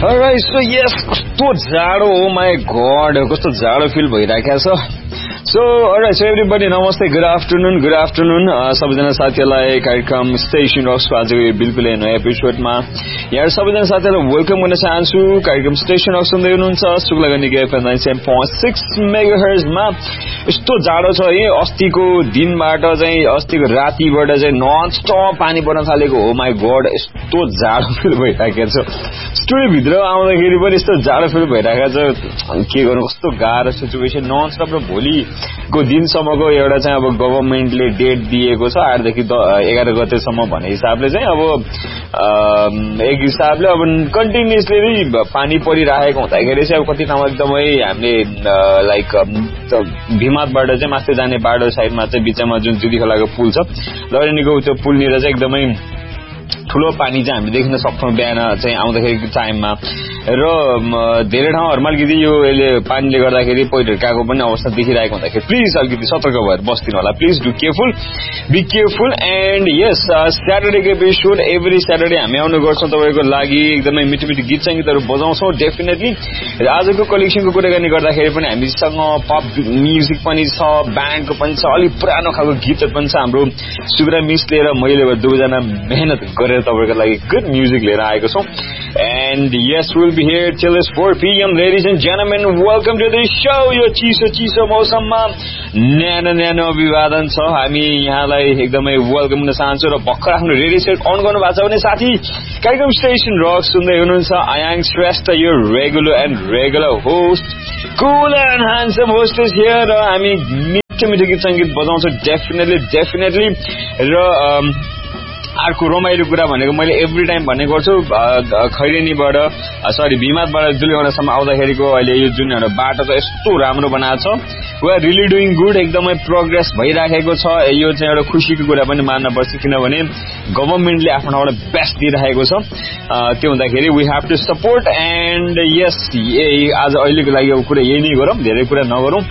Alright, so yes, कस्तो जाडो, oh my god, कस्तो जाडो फिल भइराखेको छ. So, alright, so everybody, namaste, good afternoon. सबैजना साथीहरुलाई कार्यक्रम स्टेशन रक्सको आजको यो बिल्कुलै नयाँ एपिसोडमा यहाँ सबैजना साथीहरुलाई वेलकम गर्न चाहन्छु. कार्यक्रम स्टेशन रक्स सुन्दै हुनुहुन्छ शुक्लागण्डी एफएम 97.6 मेगाहर्ज मा. यस्तो जाडो छ है, अस्तिको दिनबाट चाहिँ अस्तिको रातिबाट चाहिँ नन स्टप पानी पर्न थालेको. हो माई गॉड, यस्तो जाडो फिल भइराखेको छ. स्टुडियो भित्र आउँदाखेरि पनि यस्तो जाडो फिल भइराखेको छ. के गर्नु, कस्तो गाह्रो सिचुएसन. नन स्टप र भोलिको दिनसम्मको एउटा चाहिँ अब गभर्नमेन्टले डेट दिएको छ 8 देखि 11 गतेसम्म भन्ने हिसाबले चाहिँ अब एक हिसाबले अब कन्टिन्युअसली पानी परिरहेको हुँदाखेरि चाहिँ अब कति ठाउँमा एकदमै हामीले लाइक भिमातबाट चाहिँ माथि जाने बाटो साइडमा चाहिँ बिचमा जुन जुदी खोलाको पुल छ लरेनीको त्यो पुलनिर चाहिँ एकदमै ठुलो पानी चाहिँ हामीले देख्न सक्छौं बिहान चाहिँ आउँदाखेरि टाइममा. र धेरै ठाउँहरुमा अलिकति यो यसले पानीले गर्दाखेरि पहिरो गएको पनि अवस्था देखिरहेको हुँदाखेरि प्लिज अलिकति सतर्क भएर बस्दिनु होला. Please do careful, be careful. And yes, स्याटरडेको episode every Saturday हामी आउने गर्छौं तपाईको लागि. एकदमै मिठो मिठो गीत संगीतहरु बजाउँछौं डेफिनेटली. आजको कलेक्सनको कुरा गर्ने गर्दाखेरि पनि हामीसँग पप म्युजिक पनि छ, ब्यान्डको पनि छ, अलि पुरानो खालको गीतहरु पनि छ. हाम्रो सुब्रा मिसले र मैले दुवैजना मेहनत गरेर तपाईको लागि गुड म्युजिक लिएर आएको छौं. And yes, we'll be here till 4 p.m. Ladies and gentlemen, welcome to the show. यो चिसो मौसममा न्यानो अभिवादन छ. हामी यहाँलाई एकदमै वेलकम गर्न चाहन्छौँ र भर्खर आफ्नो रेडियो सेट अन गर्नु भएको छ भने साथी कार्यक्रम स्टेशन रक सुन्दै हुनुहुन्छ. आयाङ श्रेष्ठ, यो regular host, cool and handsome hostess here. र हामी मिठो गीत संगीत बजाउँछौँ डेफिनेटली. र अर्को रमाइलो कुरा भनेको मैले एभ्री टाइम भन्ने गर्छु, खैरेनीबाट भिमातबाट दुलेगाउनासम्म आउँदाखेरिको अहिले यो जुन एउटा बाटो छ यस्तो राम्रो बनाएको छ. We are really doing good, एकदमै प्रोग्रेस भइराखेको छ. यो चाहिँ एउटा खुसीको कुरा पनि मान्न पर्छ किनभने गभर्नमेन्टले आफ्नो ठाउँबाट बेस्ट दिइराखेको छ. त्यो हुँदाखेरि we have to support. And यस, आज अहिलेको लागि अब कुरा यही नै गरौँ, धेरै कुरा नगरौँ.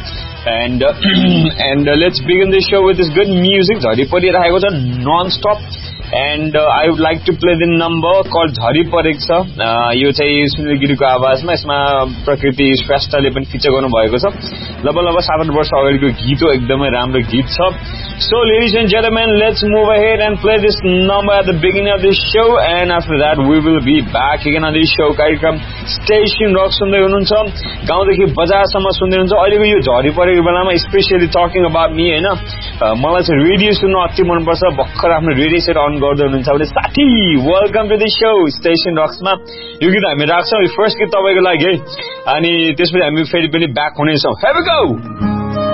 And let's begin the show with this good music. झरी परिरहेको छ non stop. And I would like to play the number called झरी परेको छ. यो चाहिँ सुनिल गिरीको आवाजमा, यसमा प्रकृति श्रेष्ठले पनि फिचर गर्नु भएको छ. लगभग 7-8 वर्ष अगाडिको गीत हो, एकदमै राम्रो गीत छ. So ladies and gentlemen, let's move ahead and play this number at the beginning of this show, and after that we will be back again on this show. कार्यक्रम स्टेशन रक सुन्दै हुनुहुन्छ, गाउँदेखि बजारसम्म सुन्दै हुनुहुन्छ. अहिलेको यो झरी परेको बेलामा स्पेशली टकिङ अबाउट मी हैन, मलाई चाहिँ रेडियो सुन्न अति मनपर्छ. भर्खर आफ्नो रेडियो सेट अन गर्दै हुनुहुन्छ भने साथी welcome to the show station रक्समा. यो गीत हामी राख्छौँ, फर्स्ट गीत तपाईको लागि है, अनि त्यसपछि हामी फेरि पनि ब्याक हुनेछौँ. Here we go.